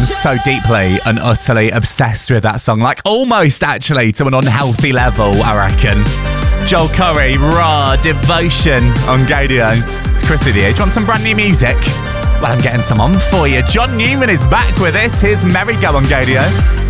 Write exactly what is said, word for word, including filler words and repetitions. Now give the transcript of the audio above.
so deeply and utterly obsessed with that song, like almost actually to an unhealthy level, I reckon. Joel Corry, Raw, Devotion on Gaydio. It's Chris with you. Do you want some brand new music? Well, I'm getting some on for you. John Newman is back with this. Here's Merry Go on Gaydio.